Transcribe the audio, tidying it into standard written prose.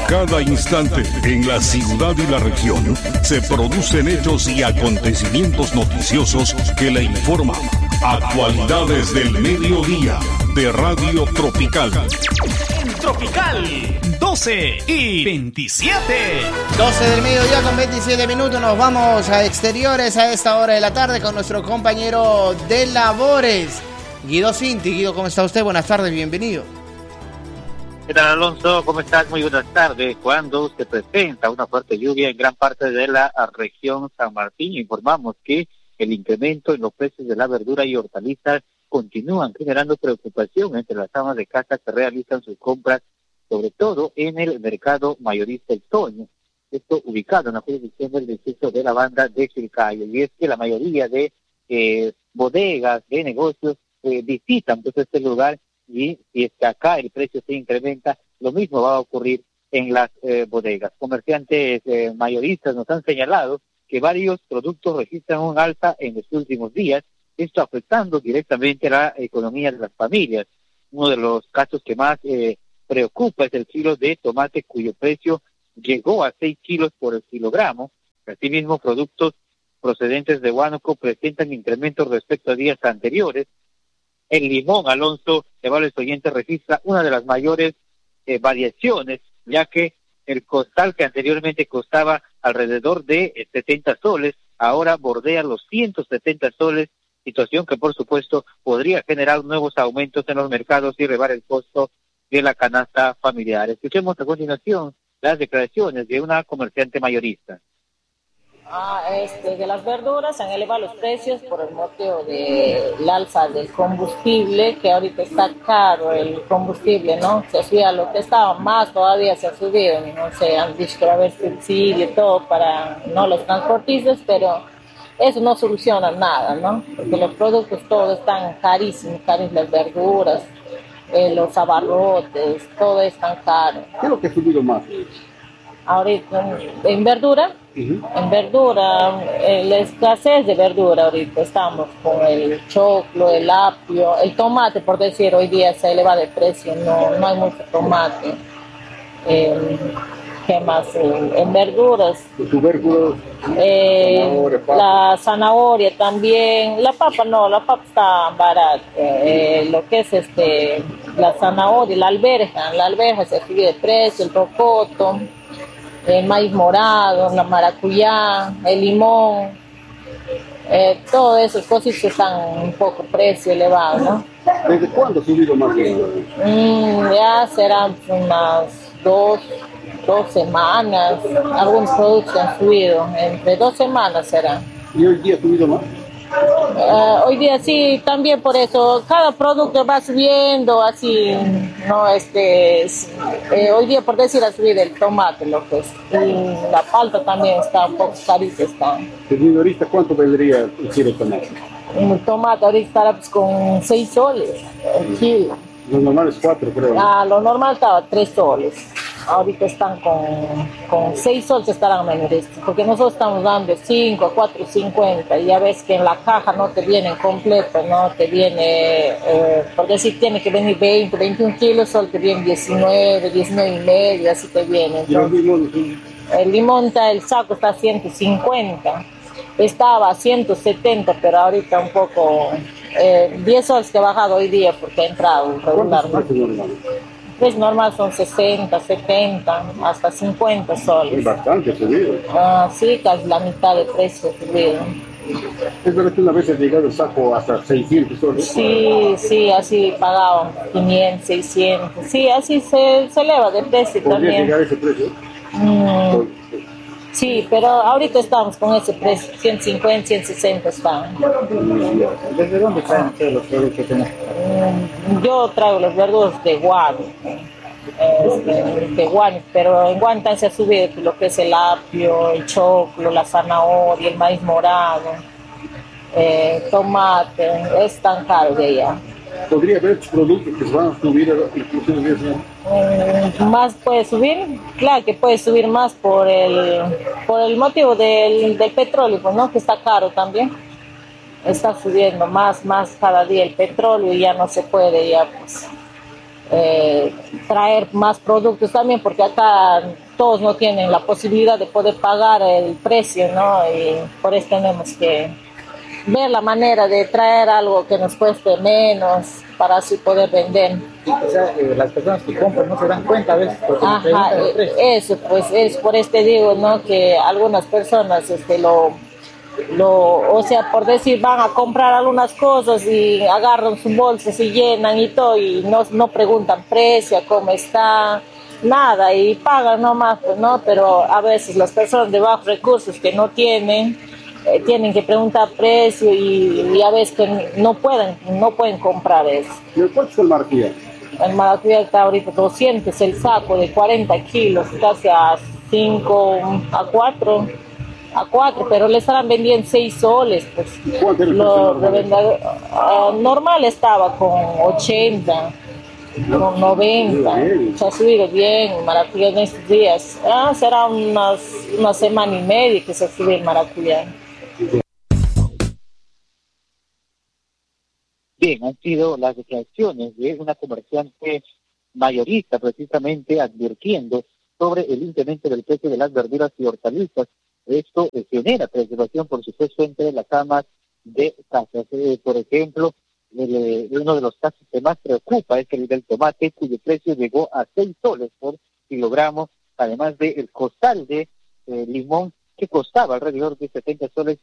cada instante, en la ciudad y la región, se producen hechos y acontecimientos noticiosos que le informan. Actualidades del mediodía de Radio Tropical. En Tropical, 12 y 27. 12 del mediodía con 27 minutos. Nos vamos a exteriores a esta hora de la tarde con nuestro compañero de labores, Guido Cinti. Guido, ¿cómo está usted? Buenas tardes, bienvenido. ¿Qué tal, Alonso? ¿Cómo estás? Muy buenas tardes. Cuando se presenta una fuerte lluvia en gran parte de la región San Martín, informamos que el incremento en los precios de la verdura y hortalizas continúan generando preocupación entre las amas de casa que realizan sus compras, sobre todo en el mercado mayorista El Toño, esto ubicado en la jurisdicción del distrito de la Banda de Chilcayo. Y es que la mayoría de bodegas, de negocios, visitan pues este lugar, y si es que acá el precio se incrementa, lo mismo va a ocurrir en las bodegas. Comerciantes mayoristas nos han señalado que varios productos registran un alza en los últimos días, esto afectando directamente a la economía de las familias. Uno de los casos que más preocupa es el kilo de tomate, cuyo precio llegó a 6 kilos por el kilogramo. Asimismo, productos procedentes de Huánuco presentan incrementos respecto a días anteriores. El limón, Alonso, de varios oyentes, registra una de las mayores variaciones, ya que el costal que anteriormente costaba alrededor de 70 soles, ahora bordea los 170 soles, situación que por supuesto podría generar nuevos aumentos en los mercados y elevar el costo de la canasta familiar. Escuchemos a continuación las declaraciones de una comerciante mayorista. De las verduras se han elevado los precios por el motivo del alza del combustible, que ahorita está caro el combustible, ¿no? Se subía lo que estaba más, todavía se ha subido, no sé, han dicho que va a haber subsidio y todo para no los transportistas, pero eso no soluciona nada, ¿no? Porque los productos todos están carísimos, las verduras, los abarrotes, todo es tan caro. ¿Qué es lo que ha subido más? Ahorita, en verdura, en verdura, la escasez de verdura ahorita, estamos con el choclo, el apio, el tomate, por decir, hoy día se eleva de precio, no hay mucho tomate. ¿Qué más? En verduras, los tubérculos, la zanahoria también, la papa no, la papa está barata, lo que es la zanahoria, la alberja se sigue de precio, el rocoto, el maíz morado, la maracuyá, el limón, todas esas cosas están un poco precio elevado, ¿no? ¿Desde cuándo ha subido más? Ya serán unas dos semanas, algunos productos han subido, entre 2 semanas será. ¿Y hoy día ha subido más? Hoy día sí, también por eso, cada producto va subiendo así, ¿no? Hoy día, por decir, ha subido el tomate, lo que es, y la palta también está un poco carita. ¿El minorista cuánto vendría el kilo de tomate? El tomate ahorita estará pues con 6 soles el kilo. Lo normal es 4, creo. Lo normal estaba 3 soles. Ahorita están con 6 soles estarán menoristas, porque nosotros estamos dando 5 a 4.50 y ya ves que en la caja no te vienen completos, no te viene, por decir, tiene que venir 20, 21 kilos, solo te viene 19 y medio, así te viene. Entonces, el limón, el saco está a 150, estaba a 170, pero ahorita un poco, 10 soles que ha bajado hoy día porque ha entrado regularmente. Pues normal son 60, 70, hasta 50 soles. Es bastante subido. Sí, casi la mitad de precio subido. Es verdad que una vez ha llegado el saco hasta 600 soles. Sí, así pagaban 500, 600. Sí, así se eleva de precio también. ¿Podría llegar a ese precio? Sí, pero ahorita estamos con ese precio, 150, 160 están. ¿Desde dónde traen ustedes los productos? Yo traigo los verduros de Guano, pero en Guano también se ha subido lo que es el apio, el choclo, la zanahoria, el maíz morado, tomate, es tan caro de allá. ¿Podría haber productos que se van a subir inclusive? Más puede subir, claro que puede subir más por el motivo del petróleo, pues, ¿no? Que está caro también. Está subiendo más cada día el petróleo y ya no se puede, ya pues traer más productos también, porque acá todos no tienen la posibilidad de poder pagar el precio, ¿no? Y por eso tenemos que ver la manera de traer algo que nos cueste menos para así poder vender. O sea, las personas que compran no se dan cuenta a veces porque preguntan el precio. Eso, pues es por este digo, ¿no? Que algunas personas o sea, por decir, van a comprar algunas cosas y agarran su bolsa, se llenan y todo, y no preguntan precio, cómo está, nada, y pagan nomás, pues, ¿no? Pero a veces las personas de bajos recursos que no tienen que preguntar precio y a veces que no pueden comprar eso. ¿Y cuánto es el maracuyá? El maracuyá está ahorita 200 el saco de 40 kilos, casi a 5, a 4, pero le estarán vendiendo 6 soles. Pues. Normal estaba con 80, con 90, se ha subido bien maracuyá en estos días. Será una semana y media que se sube el maracuyá. Bien, han sido las declaraciones de una comerciante mayorista precisamente advirtiendo sobre el incremento del precio de las verduras y hortalizas. Esto genera preocupación, por supuesto, entre las amas de casa. Por ejemplo, uno de los casos que más preocupa es el del tomate, cuyo precio llegó a 6 soles por kilogramo, además del costal de limón, que costaba alrededor de 70 soles